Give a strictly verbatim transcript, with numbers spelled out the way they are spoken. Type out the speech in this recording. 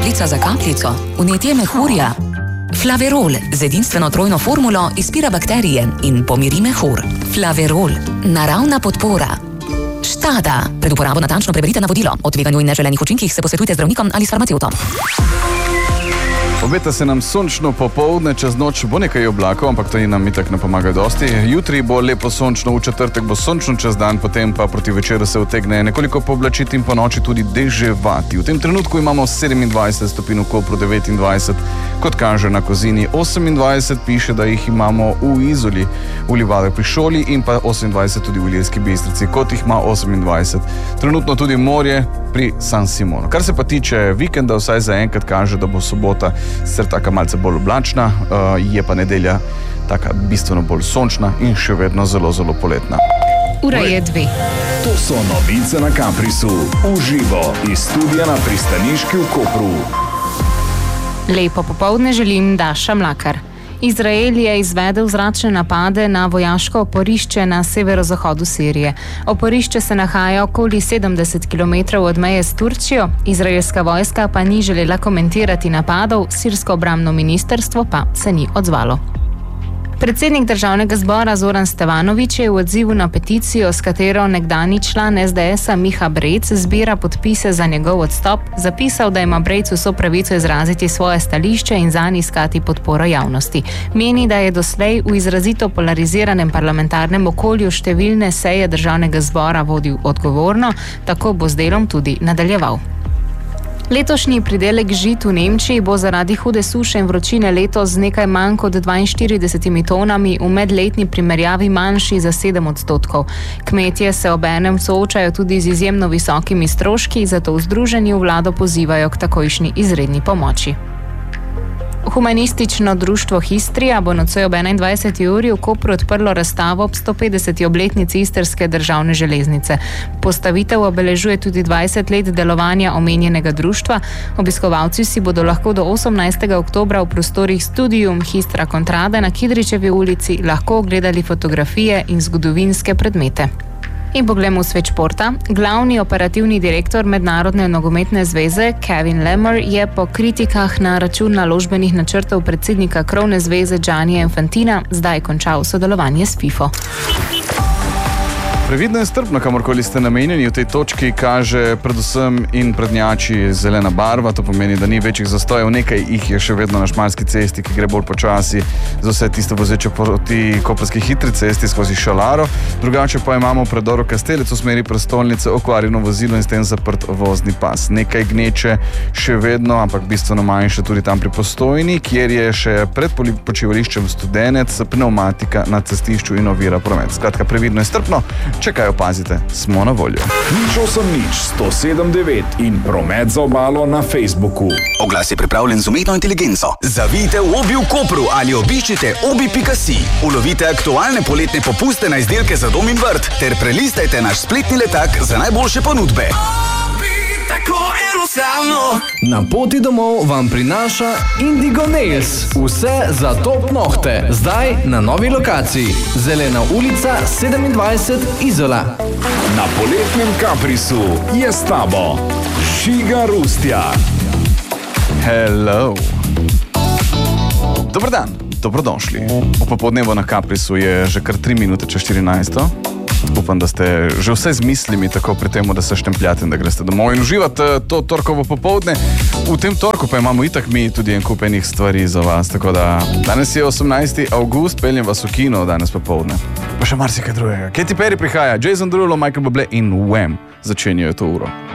Kapljica za kapljico, vnetje mehurja. Flaverol z edinstveno trojno formulo izpira bakterije in pomiri mehur. Flaverol, naravna podpora. Štada. Pred uporabo natančno preberite navodilo. O tveganju in neželenih učinkih se posvetujte z zdravnikom ali s farmacevtom. Obeta se nam sončno popoldne, čez noč bo nekaj oblakov, ampak to nam itak ne pomaga dosti. Jutri bo lepo sončno, v četrtek bo sončno čez dan, potem pa proti večeru se utegne nekoliko pooblačiti in po noči tudi deževati. V tem trenutku imamo sedemindvajset stopinj v Kopru, devetindvajset, kot kaže na Kozini, osemindvajset, piše, da jih imamo v Izoli, v Livadi pri šoli in pa osemindvajset tudi v Ilirski Bistrici, kot jih ima osemindvajset. Trenutno tudi morje pri San Simonu. Kar se pa tiče vikenda, vsaj za enkrat kaže, da bo sobota sicer taka malce bolj oblačna, uh, je pa nedelja taka bistveno bolj sončna in še vedno zelo, zelo poletna. Ura je dve. To so novice na Kaprisu. Uživo iz studia na pristaniški v Kopru. Lepo popoldne želim, Daša Mlakar. Izrael je izvedel zračne napade na vojaško oporišče na severozahodu Sirije. Oporišče se nahaja okoli sedemdeset kilometrov od meje s Turčijo, izraelska vojska pa ni želela komentirati napadov, sirsko obrambno ministrstvo pa se ni odzvalo. Predsednik državnega zbora Zoran Stevanović je v odzivu na peticijo, s katero nekdanji član es de es-a Miha Brejc zbira podpise za njegov odstop, zapisal, da ima Brejc vso pravico izraziti svoje stališče in zanj iskati podporo javnosti. Meni, da je doslej v izrazito polariziranem parlamentarnem okolju številne seje državnega zbora vodil odgovorno, tako bo z delom tudi nadaljeval. Letošnji pridelek žit v Nemčiji bo zaradi hude suše in vročine letos z nekaj manj kot dvainštiridesetimi tonami v medletni primerjavi manjši za sedem odstotkov. Kmetje se obenem soočajo tudi z izjemno visokimi stroški, zato v združenju vlado pozivajo k takojšnji izredni pomoči. Humanistično društvo Histrija bo nocoj ob enaindvajseti uri v Kopru odprlo razstavo ob stopetdeseti obletnici istrske državne železnice. Postavitev obeležuje tudi dvajset let delovanja omenjenega društva. Obiskovalci si bodo lahko do osemnajstega oktobra v prostorih Studium Histra Contrade na Kidričevi ulici lahko ogledali fotografije in zgodovinske predmete. In poglejmo v svet športa. Glavni operativni direktor Mednarodne nogometne zveze Kevin Lemmer je po kritikah na račun naložbenih načrtov predsednika krovne zveze Giannija Infantina zdaj končal sodelovanje s FIFO. Previdno in strpno, kamorkoli ste namenjeni, v tej točki kaže predvsem in prednjači zelena barva, to pomeni, da ni večjih zastojev, nekaj jih je še vedno na Šmarski cesti, ki gre bolj počasi za vse tiste vozeče proti koprski hitri cesti skozi Šalaro, drugače pa imamo predor Kastelec v smeri prestolnice, okvarjeno vozilo in s tem zaprt vozni pas. Nekaj gneče še vedno, ampak bistveno manjše tudi tam pri Postojni, kjer je še pred počivališčem Studenec pneumatika na cestišču in ovira promet. Skratka, previdno in strpno. Če kaj opazite, smo na voljo. Nič osem nič, sto sedem devet in promet za obalo na Facebooku. Oglas je pripravljen z umetno inteligenco. Zavijte v Obi v Kopru ali obiščite obi pika si. Ulovite aktualne poletne popuste na izdelke za dom in vrt ter prelistajte naš spletni letak za najboljše ponudbe. Na poti domov vam prinaša Indigo Nails. Vse za top nohte. Zdaj na novi lokaciji. Zelena ulica sedemindvajset Izola. Na poletnem Kaprisu je s tabo Žiga Rustja. Hello. Dobar dan, dobrodošli. V popoldnevu na Kaprisu je že kar tri minute čez štirinajsto. Upam, da ste že vse z mislimi tako pri temu, da se štempljate in da greste domov in uživate to torkovo popoldne. V tem torku pa imamo itak mi tudi en kup enih stvari za vas, tako da danes je osemnajsti avgust, peljem vas v kino danes popoldne. Pa še marsikaj drugega. Katy Perry prihaja, Jason Derulo, Michael Bublé in Wham začenjajo to uro.